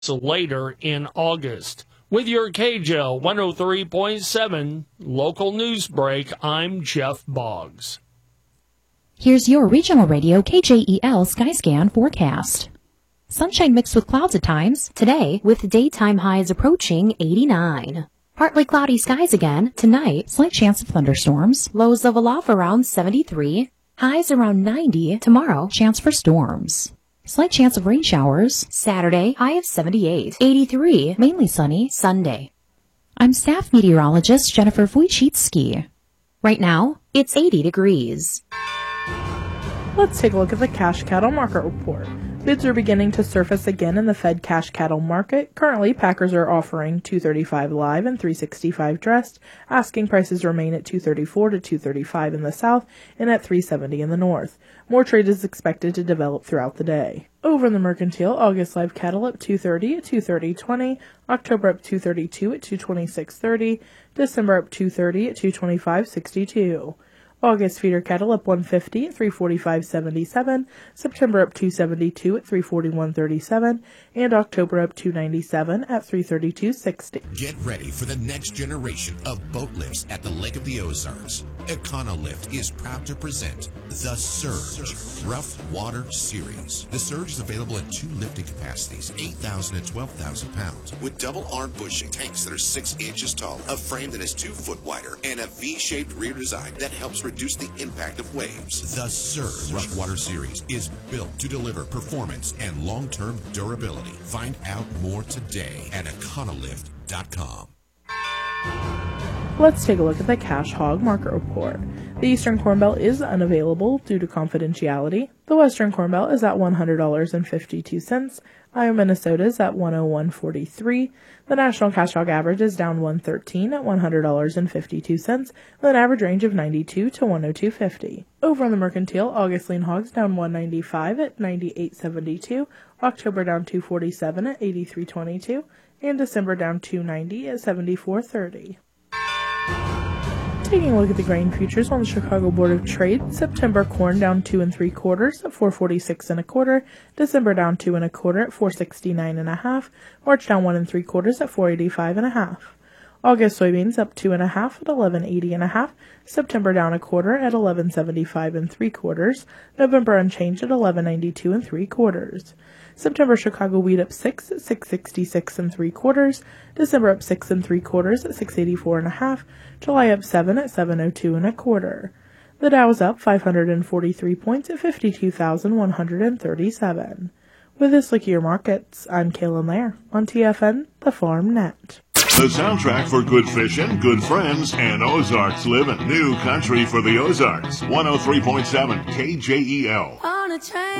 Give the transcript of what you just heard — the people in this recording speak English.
later in August. With your KJL 103.7 local news break, I'm Jeff Boggs. Here's your regional radio KJEL Skyscan forecast. Sunshine mixed with clouds at times today, with daytime highs approaching 89. Partly cloudy skies again tonight, slight chance of thunderstorms, lows level off around 73, highs around 90 tomorrow, chance for storms. Slight chance of rain showers Saturday, high of 78, 83, mainly sunny Sunday. I'm staff meteorologist Jennifer Wojcicki. Right now, it's 80 degrees. Let's take a look at the cash cattle market report. Bids are beginning to surface again in the Fed cash cattle market. Currently, packers are offering $235 live and $365 dressed. Asking prices remain at $234 to $235 in the south and at $370 in the north. More trade is expected to develop throughout the day. Over in the mercantile, August live cattle up $230 at $230.20, October up $232 at $226.30, December up $230 at $225.62. August feeder cattle up $150 at $345.77, September up $272 at $341.37, and October up $297 at $332.60. Get ready for the next generation of boat lifts at the Lake of the Ozarks. Econolift is proud to present the Surge Rough Water Series. The Surge is available in 2 lifting capacities, 8,000 and 12,000 pounds, with double arm bushing tanks that are 6 inches tall, a frame that is 2 foot wider, and a V-shaped rear design that helps reduce the impact of waves. The Surge Rough Water Series is built to deliver performance and long-term durability. Find out more today at econolift.com. Let's take a look at the cash hog market report. The Eastern Corn Belt is unavailable due to confidentiality. The Western Corn Belt is at $100.52. Iowa, Minnesota is at $101.43. The national cash hog average is down $113 at $100.52, with an average range of $92 to $102.50. Over on the mercantile, August lean hogs down $195 at $98.72, October down $247 at $83.22, and December down $290 at $74.30. Taking a look at the grain futures on the Chicago Board of Trade, September corn down 2 3/4 at $4.46 1/4, December down 2 1/4 at $4.69 1/2, March down 1 3/4 at $4.85 1/2. August soybeans up 2 1/2 at $11.80 1/2, September down 1/4 at $11.75 3/4, November unchanged at $11.92 3/4. September Chicago wheat up 6 at $6.66 3/4, December up 6 3/4 at $6.84 1/2, July up 7 at $7.02 1/4. The Dow is up 543 points at 52,137. With this look at your markets, I'm Kaylin Lair on TFN, the Farm Net. The soundtrack for good fishing, good friends, and Ozarks living. New country for the Ozarks. 103.7 KJEL. On a train.